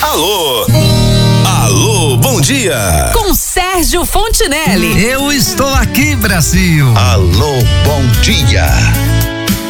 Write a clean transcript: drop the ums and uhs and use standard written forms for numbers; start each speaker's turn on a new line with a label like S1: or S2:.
S1: Alô? Alô, bom dia.
S2: Com Sérgio Fontinelli.
S3: Eu estou aqui, Brasil.
S4: Alô, bom dia.